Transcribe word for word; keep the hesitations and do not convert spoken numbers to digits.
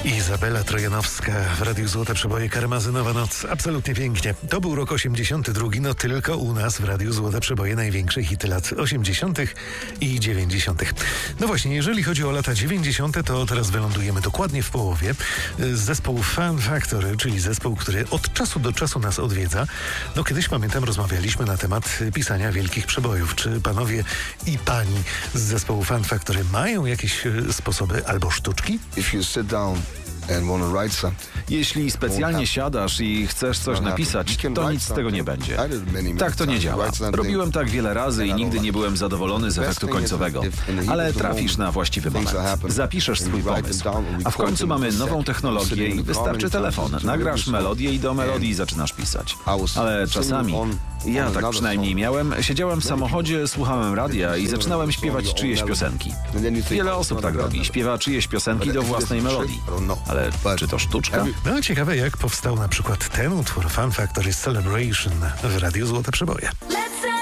Izabela Trojanowska w Radiu Złote Przeboje, Karmazynowa Noc. Absolutnie pięknie. To był rok osiemdziesiąty drugi, no tylko u nas w Radiu Złote Przeboje największe hity lat osiemdziesiątych i dziewięćdziesiątych. No właśnie, jeżeli chodzi o lata dziewięćdziesiąte, to teraz wylądujemy dokładnie w połowie. Zespół Fun Factory, czyli zespół, który od czasu do czasu nas odwiedza. No kiedyś, pamiętam, rozmawialiśmy na temat pisania wielkich przebojów. Czy panowie i pani z zespołu Fun Factory mają jakieś sposoby albo sztuczki? If you sit down and wanna write something, Jeśli specjalnie siadasz i chcesz coś napisać, to nic z tego nie będzie. Tak to nie działa. Robiłem tak wiele razy i nigdy nie byłem zadowolony z efektu końcowego. Ale trafisz na właściwy moment. Zapiszesz swój pomysł. A w końcu mamy nową technologię i wystarczy telefon. Nagrasz melodię i do melodii zaczynasz pisać. Ale czasami, ja tak przynajmniej miałem, siedziałem w samochodzie, słuchałem radia i zaczynałem śpiewać czyjeś piosenki. Wiele osób tak robi. Śpiewa czyjeś piosenki do własnej melodii. Ale czy to sztuczka? No ciekawe, jak powstał na przykład ten utwór Fun Factory Celebration w Radiu Złote Przeboje.